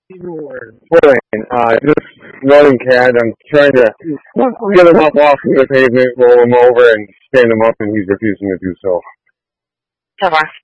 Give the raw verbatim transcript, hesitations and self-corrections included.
Morning. Uh, just running cat. I'm trying to get him up off of the pavement, roll him over, and stand him up, and he's refusing to do so. Tá bom.